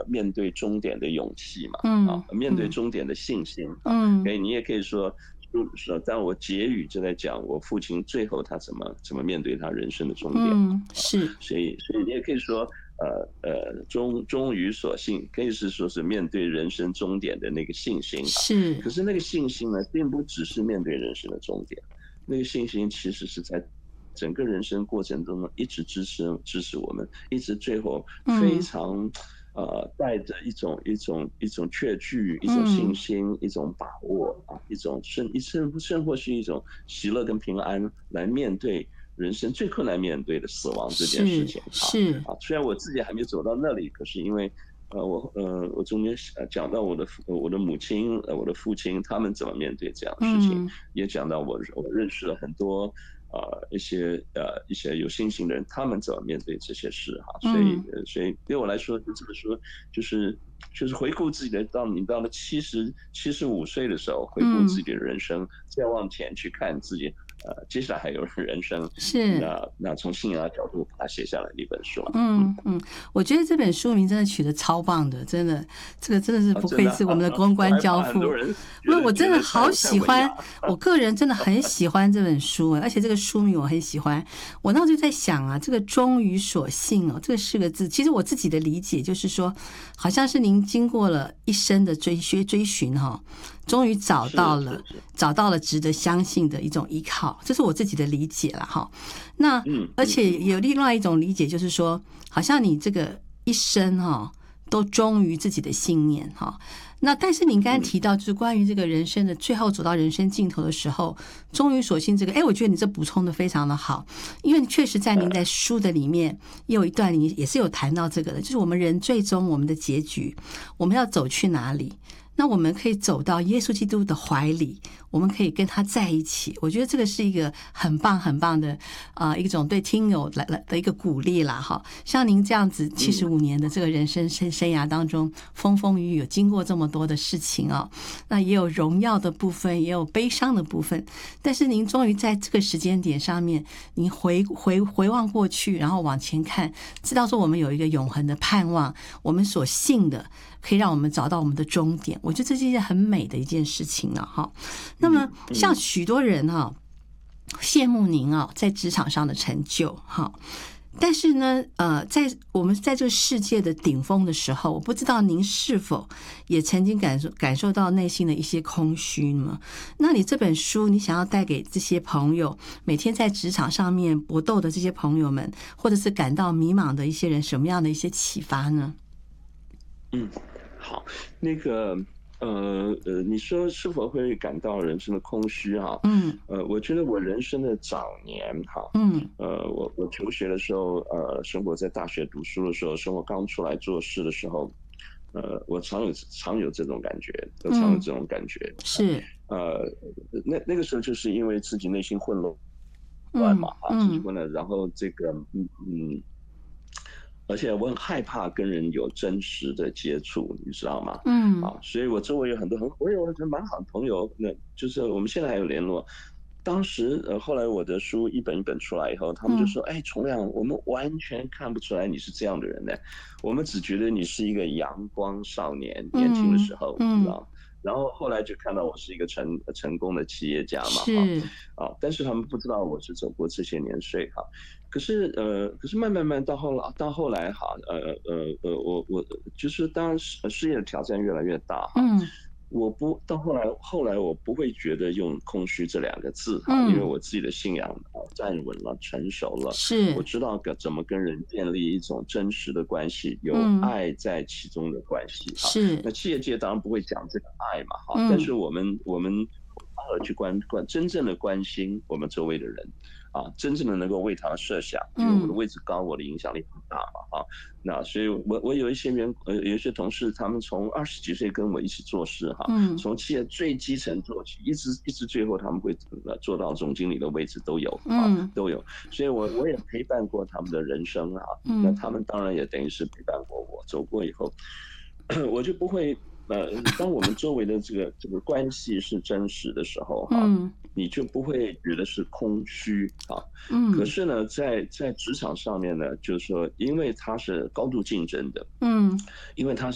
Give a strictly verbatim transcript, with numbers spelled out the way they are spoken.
面对终点的勇气嘛， 嗯啊，面对嗯终点的信心啊， 嗯可以，你也可以说。说，当我结语就在讲我父亲最后他怎么怎么面对他人生的终点嘛， 嗯， 啊， 是所以所以你也可以说，呃呃，忠忠于所信，可以是说是面对人生终点的那个信心哈。 是， 可是那个信心呢，并不只是面对人生的终点，那个信心其实是在整个人生过程中呢，一直支持支持我们，一直最后非嗯常呃带着一种一种一种确据、一种信嗯心、一种把握啊，一种甚一甚甚或是一种喜乐跟平安来面对人生最困难面对的死亡这件事是情啊是， 啊，虽然我自己还没走到那里，可是因为。呃，我呃，我中间呃讲到我的我的母亲，呃，我的父亲，他们怎么面对这样的事情， 嗯也讲到我我认识了很多呃一些呃一些有信心的人，他们怎么面对这些事哈。所以嗯呃所以对我来说，这本书就是就是回顾自己的，到你到了七十七十五岁的时候，回顾自嗯， 己的人生，再往前去看自己呃接下来还有人生， 是。 那那从信仰的角度把它写下来的一本书了。嗯， 嗯嗯，我觉得这本书名真的取得超棒的，真的，这个真的是啊， 不真的啊， 愧是我们的公我关害怕很多教父。 人因为我觉得觉真的好得太太喜欢， 文雅。 我个人真的很喜欢这本书，而且这个书名我很喜欢。我那时候就在想啊，这个忠于所信哦，这个四个字，其实我自己的理解就是说，好像是您经过了一生的追寻追寻哈、哦，终于找到了是是是， 找到了值得相信的一种依靠，这是我自己的理解了哈。那嗯而且嗯嗯， 有另外一种理解，就是说，好像你这个一生哈、都忠于自己的信念哈。那但是您刚才嗯提到，就是关于这个人生的最后走到人生尽头的时候，忠于所信这个，哎，我觉得你这补充的非常的好，因为确实在您在书的里面也有一段，你也是有谈到这个的，就是我们人最终我们的结局，我们要走去哪里？那我们可以走到耶稣基督的怀里，我们可以跟他在一起。我觉得这个是一个很棒很棒的啊、呃、一种对听友来来的一个鼓励啦哈。像您这样子七十五年的这个人生生生涯当中，风风雨雨有经过这么多的事情啊、哦，那也有荣耀的部分，也有悲伤的部分。但是您终于在这个时间点上面，您回回回望过去，然后往前看，知道说我们有一个永恒的盼望，我们所信的可以让我们找到我们的终点。我觉得这是一件很美的一件事情了哈。那么像许多人哈，羡慕您啊在职场上的成就哈。但是呢，呃，在我们在这个世界的顶峰的时候，我不知道您是否也曾经感受感受到内心的一些空虚呢？那你这本书，你想要带给这些朋友，每天在职场上面搏斗的这些朋友们，或者是感到迷茫的一些人，什么样的一些启发呢？ 嗯，好，那个，呃呃，你说是否会感到人生的空虚哈？ 嗯呃，我觉得我人生的早年哈， 嗯呃，我我求学的时候，呃，生活在大学读书的时候，生活刚出来做事的时候，呃，我常有常有这种感觉，都常有嗯， 这种感觉。 是， 呃，那那个时候就是因为自己内心混乱嘛， 嗯啊，自己嗯混乱，然后这个，嗯嗯。而且我很害怕跟人有真实的接触，你知道吗？ 嗯啊，所以我周围有很多很，我有很蛮好的朋友，那就是我们现在还有联络。当时呃，后来我的书一本一本出来以后，他们就嗯说：“哎，重亮，我们完全看不出来你是这样的人呢，我们只觉得你是一个阳光少年，年轻的嗯时候，你知嗯， 道。”然后后来就看到我是一个成成功的企业家嘛，哈， 是， 啊，但是他们不知道我是走过这些年岁哈。可是呃，可是慢慢慢到后来到后来哈，呃呃呃，我我就是当事事业的挑战越来越大哈， 嗯我不到后来后来我不会觉得用空虚这两个字哈，因为嗯， 我自己的信仰啊站稳了，成熟了，我是， 知道个怎么跟人建立一种真实的关系，有嗯爱在其中的关系哈。 是， 那企业界当然不会讲这个爱嘛哈，但是嗯我们我们偶尔去关关真正的关心我们周围的人。啊，真正的能够为他设想，因为我的嗯位置高，我的影响力很大嘛，啊，那所以我我有一些员呃有一些同事，他们从二十几岁跟我一起做事哈， 嗯从企业最基层做起，一直一直最后他们会呃做到总经理的位置都有啊， 嗯都有，所以我我也陪伴过他们的人生啊，那嗯他们当然也等于是陪伴过我，走过以后，我就不会。呃，当我们周围的这个这个关系是真实的时候，哈， 嗯你就不会觉得是空虚啊。可嗯是呢，在在职场上面呢，就是说，因为它是高度竞争的， 嗯。 因为它